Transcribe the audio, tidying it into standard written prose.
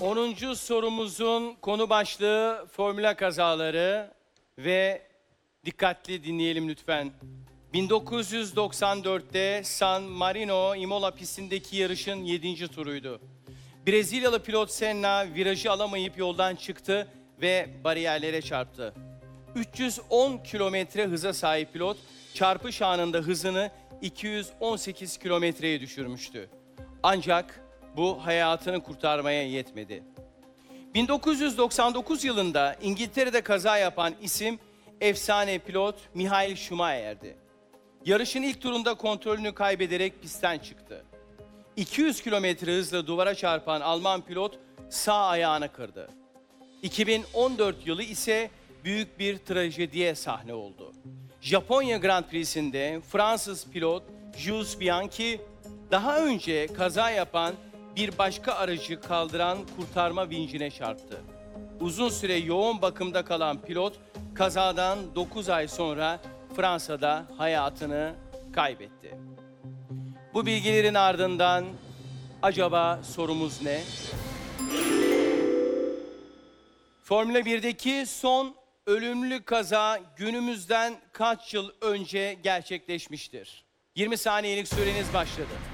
10. sorumuzun konu başlığı Formula kazaları ve dikkatli dinleyelim lütfen. 1994'te San Marino Imola pistindeki yarışın 7. turuydu. Brezilyalı pilot Senna virajı alamayıp yoldan çıktı ve bariyerlere çarptı. 310 kilometre hıza sahip pilot çarpış anında hızını 218 kilometreye düşürmüştü. Ancak bu hayatını kurtarmaya yetmedi. 1999 yılında İngiltere'de kaza yapan isim efsane pilot Michael Schumacher'di. Yarışın ilk turunda kontrolünü kaybederek pistten çıktı. 200 kilometre hızla duvara çarpan Alman pilot sağ ayağını kırdı. 2014 yılı ise büyük bir trajediye sahne oldu. Japonya Grand Prix'sinde Fransız pilot Jules Bianchi daha önce kaza yapan bir başka aracı kaldıran kurtarma vincine çarptı. Uzun süre yoğun bakımda kalan pilot kazadan 9 ay sonra Fransa'da hayatını kaybetti. Bu bilgilerin ardından acaba sorumuz ne? Formula 1'deki son ölümlü kaza günümüzden kaç yıl önce gerçekleşmiştir? 20 saniyelik süreniz başladı.